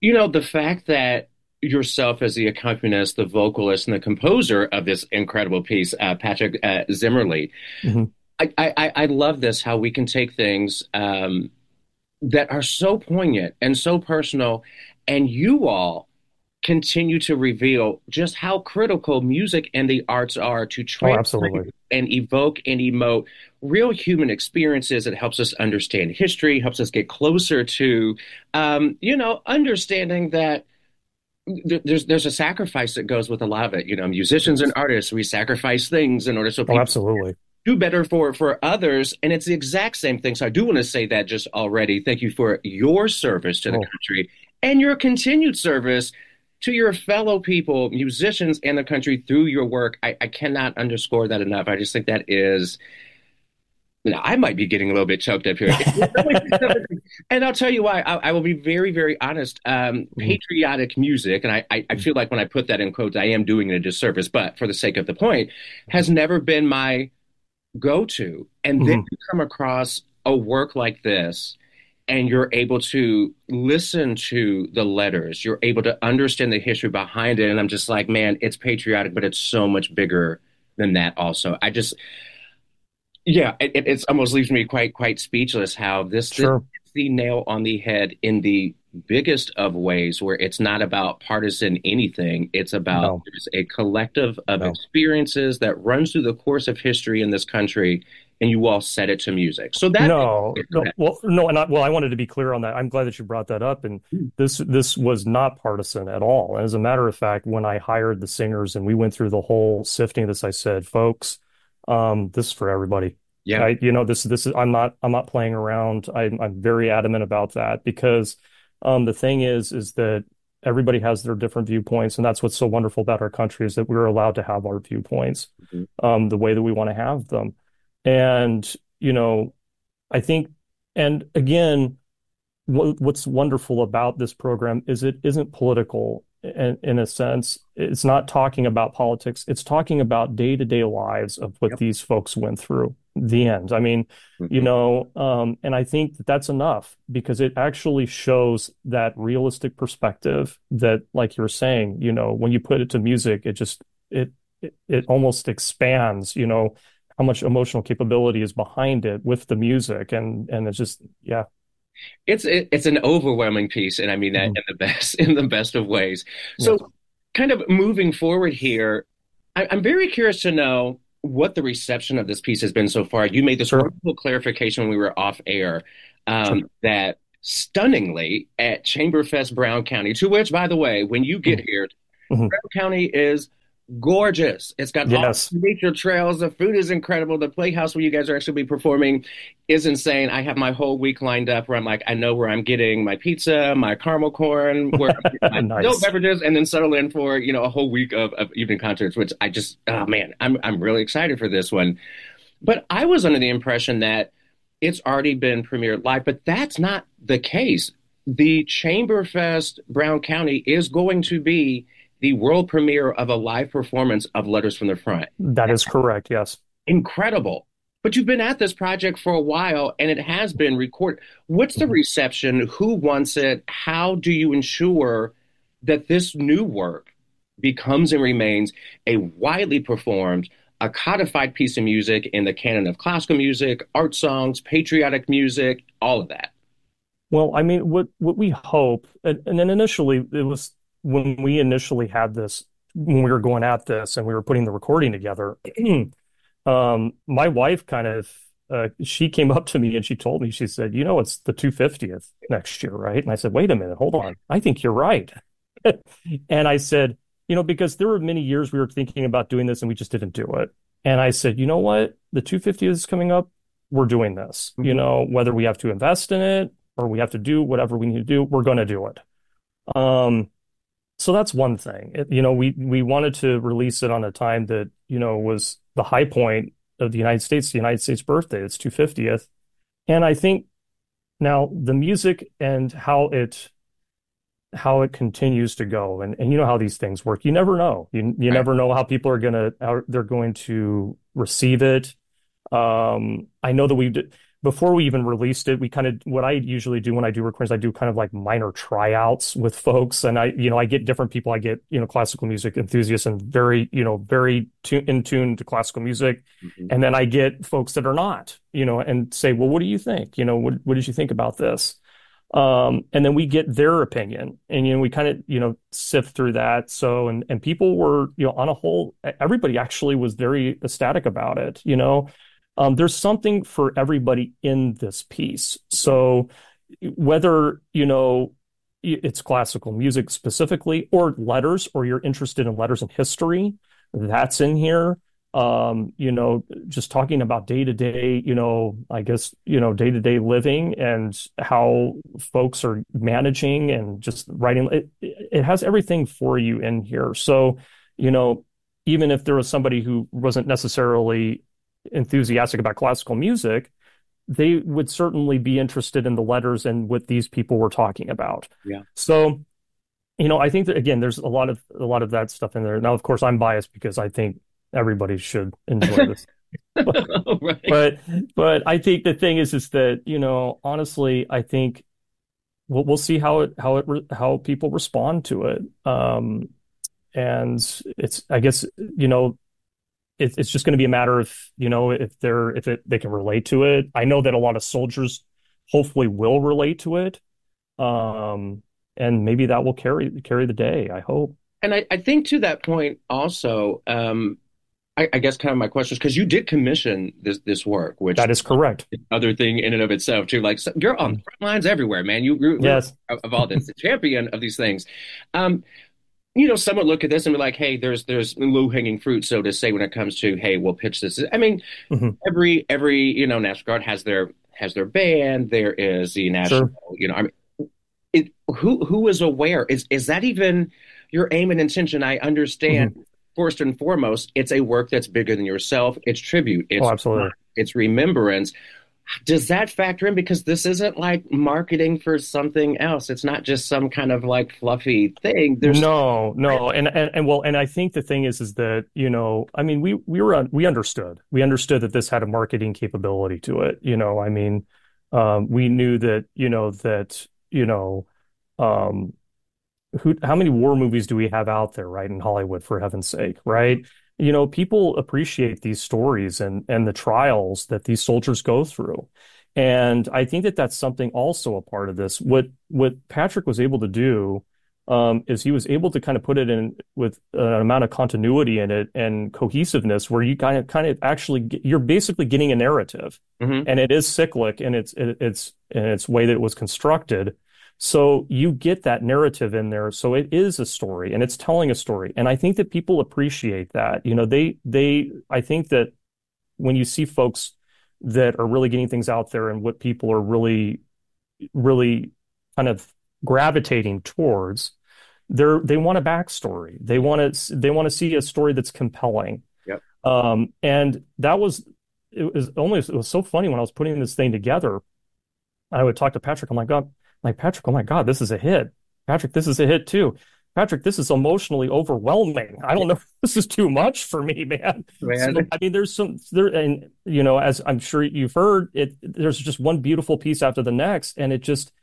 The fact that yourself as the accompanist, the vocalist, and the composer of this incredible piece, Patrick Zimmerly, Mhm. I love this, how we can take things that are so poignant and so personal, and you all continue to reveal just how critical music and the arts are to Oh, translate absolutely. and evoke and emote real human experiences. It helps us understand history, helps us get closer to, understanding that there's a sacrifice that goes with a lot of it. Musicians and Yes. artists, we sacrifice things in order so Oh, people absolutely. do better for others, and it's the exact same thing. So I do want to say that just already. Thank you for your service to the Oh, country and your continued service to your fellow people, musicians, and the country through your work. I cannot underscore that enough. I just think that is, I might be getting a little bit choked up here. And I'll tell you why. I will be very, very honest. Mhm. Patriotic music, and I feel like when I put that in quotes, I am doing it a disservice, but for the sake of the point, has never been my go to. And then Mhm. you come across a work like this, and you're able to listen to the letters, you're able to understand the history behind it. And I'm just like, man, it's patriotic, but it's so much bigger than that, also. Yeah, it's almost leaves me quite speechless how this Sure. hits the nail on the head in the biggest of ways, where it's not about partisan anything. It's about No, there's a collective of no. experiences that runs through the course of history in this country, and you all set it to music. So that, No, go no. ahead. Well, no, I wanted to be clear on that. I'm glad that you brought that up. And this was not partisan at all. As a matter of fact, when I hired the singers and we went through the whole sifting of this, I said, folks, this is for everybody. Yeah. This is I'm not playing around. I'm very adamant about that because the thing is that everybody has their different viewpoints, and that's what's so wonderful about our country is that we're allowed to have our viewpoints Mhm. the way that we want to have them. And you know, I think, and again, what's wonderful about this program is it isn't political in a sense. It's not talking about politics. It's talking about day-to-day lives of what Yep. these folks went through. The end. I mean, Mhm. and I think that that's enough because it actually shows that realistic perspective that, like you're saying, when you put it to music, it almost expands, how much emotional capability is behind it with the music, and it's just, yeah. It's an overwhelming piece, and I mean that Mhm. in the best in the best of ways. Yes. So, kind of moving forward here, I'm very curious to know what the reception of this piece has been so far. You made this Sure. wonderful clarification when we were off air, Sure. that stunningly at Chamberfest Brown County, to which, by the way, when you get Mhm. here, Mhm. Brown County is gorgeous. It's got all Yes. the nature trails. The food is incredible. The playhouse where you guys are actually be performing is insane. I have my whole week lined up where I'm like, I know where I'm getting my pizza, my caramel corn, where I'm getting my adult Nice. beverages, and then settle in for, a whole week of evening concerts, which I just, oh man, I'm really excited for this one. But I was under the impression that it's already been premiered live, but that's not the case. The Chamberfest Brown County is going to be the world premiere of a live performance of Letters from the Front. That is correct. Yes. Incredible. But you've been at this project for a while and it has been recorded. What's the Mhm. reception? Who wants it? How do you ensure that this new work becomes and remains a widely performed, a codified piece of music in the canon of classical music, art songs, patriotic music, all of that? Well, I mean, what we hope, and then initially it was when we initially had this, when we were going at this and we were putting the recording together, my wife kind of she came up to me and she told me, she said, it's the 250th next year, right? And I said, wait a minute, hold on. I think you're right. And I said, because there were many years we were thinking about doing this and we just didn't do it. And I said, you know what? The 250th is coming up. We're doing this. Mhm. Whether we have to invest in it or we have to do whatever we need to do, we're going to do it. Um, so that's one thing. We wanted to release it on a time that, was the high point of the United States birthday. It's 250th. And I think now the music and how it continues to go, and you know how these things work. You never know. You Right. never know how people how they're going to receive it. I know that before we even released it, we kind of, what I usually do when I do recordings, I do kind of like minor tryouts with folks. And I get different people. I get, classical music enthusiasts and very, in tune to classical music. Mhm. And then I get folks that are not, and say, well, what do you think? What did you think about this? And then we get their opinion and, we kind of, sift through that. So, and people were, on a whole, everybody actually was very ecstatic about it. There's something for everybody in this piece. So whether, it's classical music specifically or letters, or you're interested in letters and history, that's in here. Just talking about day to day, I guess, day to day living and how folks are managing and just writing. It has everything for you in here. So, even if there was somebody who wasn't necessarily enthusiastic about classical music, they would certainly be interested in the letters and what these people were talking about. Yeah. So, I think that again, there's a lot of that stuff in there. Now, of course, I'm biased because I think everybody should enjoy this. But Right. but but I think the thing is that, honestly, I think we'll see how people respond to it. And it's I guess, it's just going to be a matter of, if they can relate to it. I know that a lot of soldiers hopefully will relate to it. And maybe that will carry the day, I hope. And I think to that point also, I guess kind of my question is because you did commission this work, which That is correct. other thing in and of itself too. Like so you're on the front lines everywhere, man. You really Yes. of all this, the champion of these things. Um, some would look at this and be like, "Hey, there's low-hanging fruit, so to say, when it comes to, hey, we'll pitch this." I mean, Hmm. every National Guard has their band. There is the national, Sure. I mean, who is aware? Is that even your aim and intention? I understand. Hmm. First and foremost, it's a work that's bigger than yourself. It's tribute. Oh, It's absolutely. it's remembrance. Does that factor in? Because this isn't like marketing for something else. It's not just some kind of like fluffy thing. There's No, no, and well, and I think the thing is that, I mean, we understood that this had a marketing capability to it. I mean, we knew that, um, how many war movies do we have out there, right, in Hollywood, for heaven's sake, right? People appreciate these stories and the trials that these soldiers go through. And I think that that's something also a part of this. What Patrick was able to do, is he was able to kind of put it in with an amount of continuity in it and cohesiveness where you kind of actually you're basically getting a narrative, Mhm. and it is cyclic and it's in its way that it was constructed. So you get that narrative in there. So it is a story and it's telling a story. And I think that people appreciate that. I think that when you see folks that are really getting things out there and what people are really, really kind of gravitating towards, they want a backstory. They want to see a story that's compelling. Yep. And it was so funny when I was putting this thing together. I would talk to Patrick. I'm like, God, Patrick, oh my God, this is a hit. Patrick, this is a hit too. Patrick, this is emotionally overwhelming. I don't know if this is too much for me, man. So, Man. I mean, and as I'm sure you've heard, there's just one beautiful piece after the next, and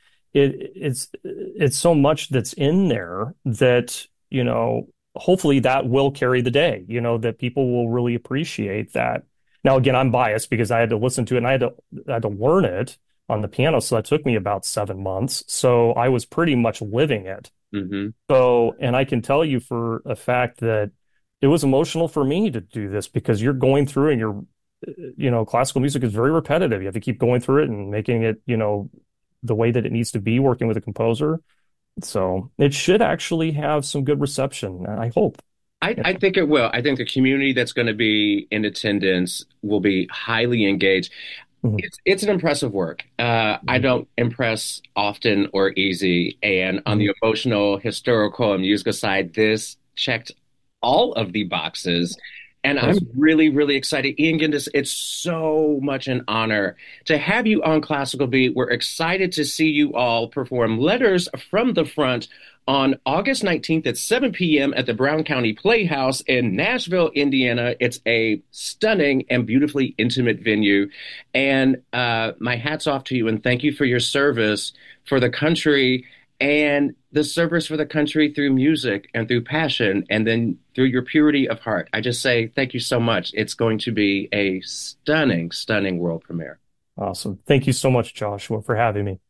it's so much that's in there that, hopefully that will carry the day, that people will really appreciate that. Now, again, I'm biased because I had to listen to it and I had to learn it on the piano. So that took me about 7 months. So I was pretty much living it. Hmm. So, and I can tell you for a fact that it was emotional for me to do this because you're going through and classical music is very repetitive. You have to keep going through it and making it, the way that it needs to be, working with a composer. So it should actually have some good reception, I hope. I think it will. I think the community that's going to be in attendance will be highly engaged. Mhm. It's an impressive work. I Mhm. don't impress often or easy. And on Mhm. the emotional, historical, and musical side, this checked all of the boxes. And I'm Yes. really, really excited. Ian Gendis, it's so much an honor to have you on Classical Beat. We're excited to see you all perform Letters from the Front on August 19th at 7 p.m. at the Brown County Playhouse in Nashville, Indiana. It's a stunning and beautifully intimate venue. And my hat's off to you and thank you for your service for the country and the service for the country through music and through passion and then through your purity of heart. I just say thank you so much. It's going to be a stunning, stunning world premiere. Awesome. Thank you so much, Joshua, for having me.